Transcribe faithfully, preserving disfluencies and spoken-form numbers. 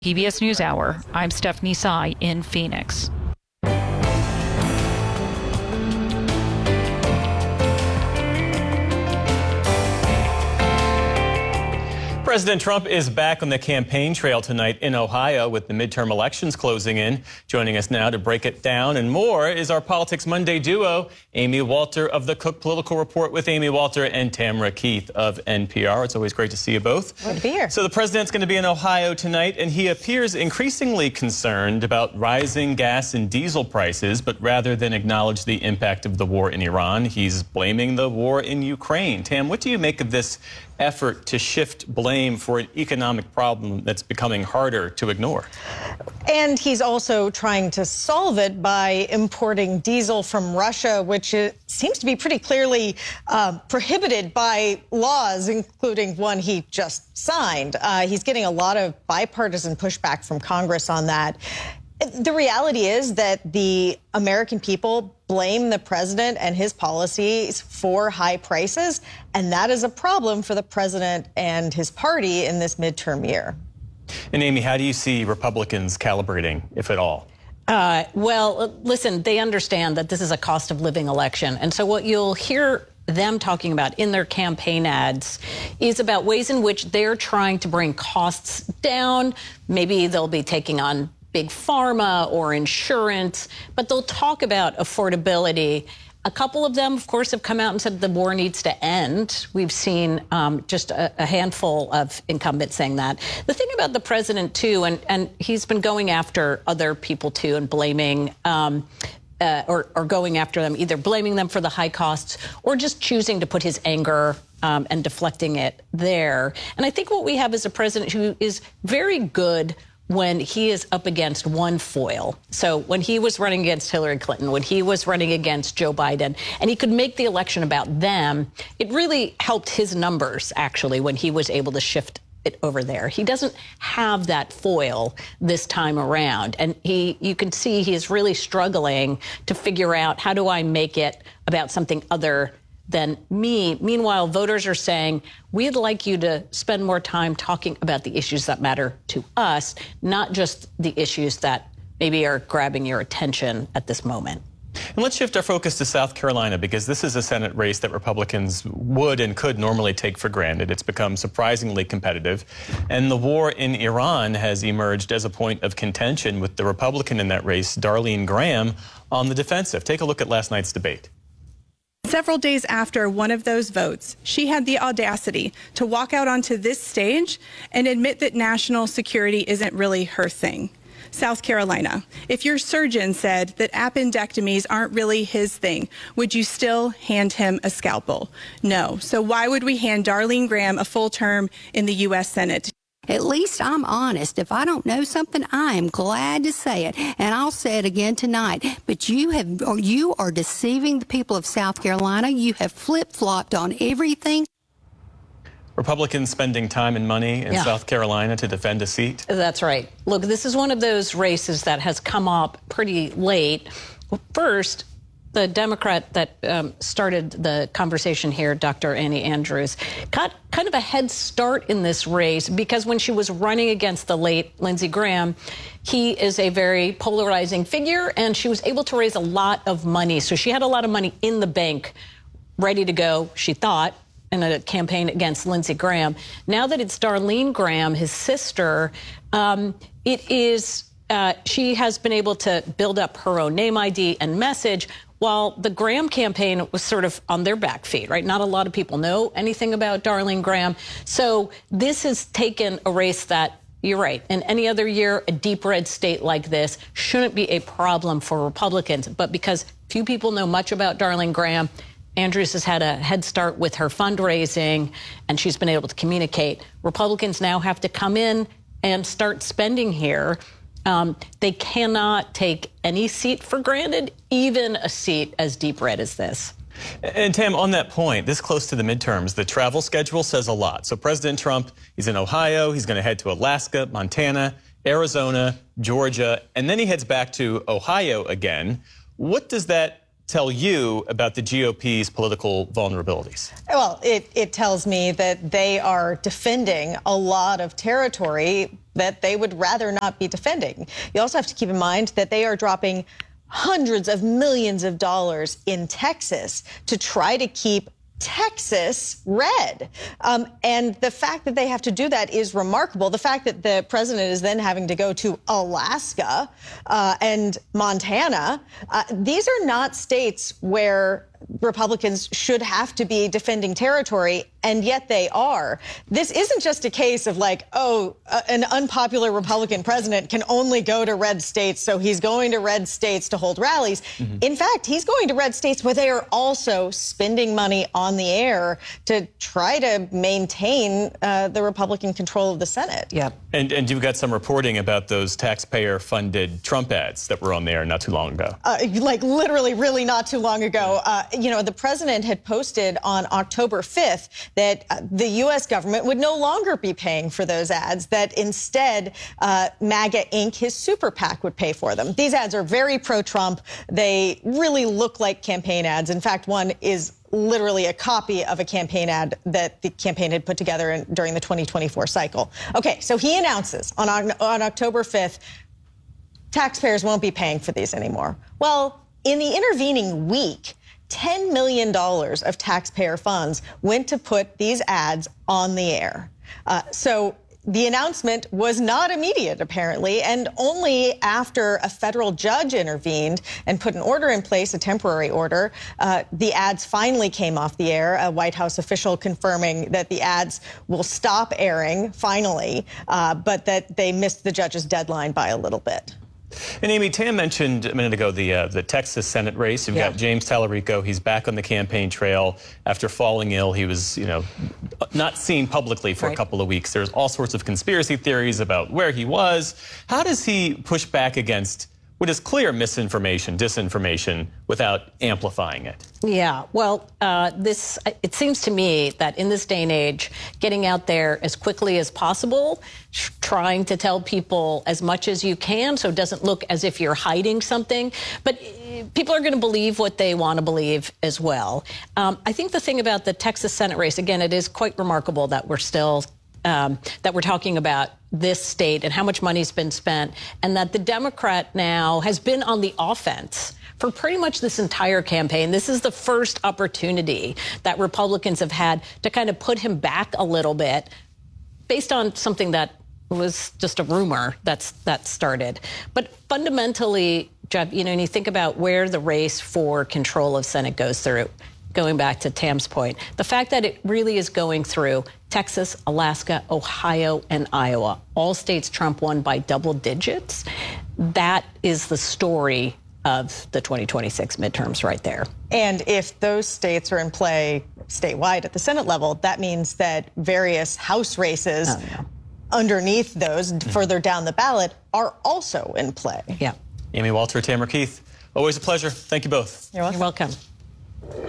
P B S NewsHour, I'm Stephanie Tsai in Phoenix. President Trump is back on the campaign trail tonight in Ohio with the midterm elections closing in. Joining us now to break it down and more is our Politics Monday duo, Amy Walter of the Cook Political Report with Amy Walter and Tamara Keith of N P R. It's always great to see you both. Good to be here. So the president's going to be in Ohio tonight, and he appears increasingly concerned about rising gas and diesel prices, but rather than acknowledge the impact of the war in Iran, he's blaming the war in Ukraine. Tam, what do you make of this effort to shift blame for an economic problem that's becoming harder to ignore? And he's also trying to solve it by importing diesel from Russia, which is, seems to be pretty clearly uh, prohibited by laws, including one he just signed. Uh, he's getting a lot of bipartisan pushback from Congress on that. The reality is that the American people blame the president and his policies for high prices, and that is a problem for the president and his party in this midterm year. And Amy, how do you see Republicans calibrating, if at all? Uh, well, listen, they understand that this is a cost of living election. And so what you'll hear them talking about in their campaign ads is about ways in which they're trying to bring costs down. Maybe they'll be taking on big pharma or insurance, but they'll talk about affordability. A couple of them, of course, have come out and said the war needs to end. We've seen um, just a, a handful of incumbents saying that. The thing about the president, too, and, and he's been going after other people, too, and blaming um, uh, or, or going after them, either blaming them for the high costs or just choosing to put his anger um, and deflecting it there. And I think what we have is a president who is very good when he is up against one foil. So when he was running against Hillary Clinton, when he was running against Joe Biden, and he could make the election about them, it really helped his numbers, actually, when he was able to shift it over there. He doesn't have that foil this time around. And he, you can see he is really struggling to figure out, how do I make it about something other than me? Meanwhile, voters are saying, we'd like you to spend more time talking about the issues that matter to us, not just the issues that maybe are grabbing your attention at this moment. And let's shift our focus to South Carolina, because this is a Senate race that Republicans would and could normally take for granted. It's become surprisingly competitive. And the war in Iran has emerged as a point of contention, with the Republican in that race, Darlene Graham, on the defensive. Take a look at last night's debate. Several days after one of those votes, she had the audacity to walk out onto this stage and admit that national security isn't really her thing. South Carolina, if your surgeon said that appendectomies aren't really his thing, would you still hand him a scalpel? No. So why would we hand Darlene Graham a full term in the U S Senate? At least I'm honest. If I don't know something, I am glad to say it, and I'll say it again tonight. But you have, or you are deceiving the people of South Carolina. You have flip-flopped on everything. Republicans spending time and money in yeah. South Carolina to defend a seat? That's right. Look, this is one of those races that has come up pretty late. Well, first, the Democrat that um, started the conversation here, Doctor Annie Andrews, got kind of a head start in this race because when she was running against the late Lindsey Graham, he is a very polarizing figure, and she was able to raise a lot of money. So she had a lot of money in the bank ready to go, she thought, in a campaign against Lindsey Graham. Now that it's Darlene Graham, his sister, um, it is, uh, she has been able to build up her own name I D and message, while the Graham campaign was sort of on their back feet, right? Not a lot of people know anything about Darlene Graham. So this has taken a race that, you're right, in any other year, a deep red state like this shouldn't be a problem for Republicans. But because few people know much about Darlene Graham, Andrews has had a head start with her fundraising, and she's been able to communicate. Republicans now have to come in and start spending here. Um, they cannot take any seat for granted, even a seat as deep red as this. And Tam, on that point, this close to the midterms, the travel schedule says a lot. So President Trump, he's in Ohio, he's going to head to Alaska, Montana, Arizona, Georgia, and then he heads back to Ohio again. What does that tell you about the G O P's political vulnerabilities? Well, it, it tells me that they are defending a lot of territory that they would rather not be defending. You also have to keep in mind that they are dropping hundreds of millions of dollars in Texas to try to keep Texas red. Um, and the fact that they have to do that is remarkable. The fact that the president is then having to go to Alaska uh, and Montana, uh, these are not states where Republicans should have to be defending territory, and yet they are. This isn't just a case of like, oh, uh, an unpopular Republican president can only go to red states, so he's going to red states to hold rallies. Mm-hmm. In fact, he's going to red states where they are also spending money on the air to try to maintain uh, the Republican control of the Senate. Yeah. And, and you've got some reporting about those taxpayer-funded Trump ads that were on the air not too long ago. Uh, like literally, really not too long ago. Uh, you know, the president had posted on October fifth that uh, the U S government would no longer be paying for those ads, that instead uh, MAGA Incorporated, his super PAC, would pay for them. These ads are very pro-Trump. They really look like campaign ads. In fact, one is literally a copy of a campaign ad that the campaign had put together in, during the twenty twenty-four cycle. Okay, so he announces on, on October fifth, taxpayers won't be paying for these anymore. Well, in the intervening week, ten million dollars of taxpayer funds went to put these ads on the air. Uh, so the announcement was not immediate, apparently, and only after a federal judge intervened and put an order in place, a temporary order, uh, the ads finally came off the air, a White House official confirming that the ads will stop airing, finally, uh, but that they missed the judge's deadline by a little bit. And Amy, Tam mentioned a minute ago the uh, the Texas Senate race. You've Yeah. got James Talarico. He's back on the campaign trail after falling ill. He was, you know, not seen publicly for Right. a couple of weeks. There's all sorts of conspiracy theories about where he was. How does he push back against what is clear misinformation, disinformation, without amplifying it? Yeah, well, uh, this it seems to me that in this day and age, getting out there as quickly as possible, sh- trying to tell people as much as you can so it doesn't look as if you're hiding something. But uh, people are going to believe what they want to believe as well. Um, I think the thing about the Texas Senate race, again, it is quite remarkable that we're still Um, that we're talking about this state and how much money's been spent, and that the Democrat now has been on the offense for pretty much this entire campaign. This is the first opportunity that Republicans have had to kind of put him back a little bit based on something that was just a rumor that's that started. But fundamentally, Jeff, you know, when you think about where the race for control of Senate goes through, going back to Tam's point, the fact that it really is going through Texas, Alaska, Ohio, and Iowa, all states Trump won by double digits, that is the story of the twenty twenty-six midterms right there. And if those states are in play statewide at the Senate level, that means that various House races oh, yeah. underneath those, mm-hmm. further down the ballot, are also in play. Yeah. Amy Walter, Tamara Keith, always a pleasure. Thank you both. You're welcome. You're welcome.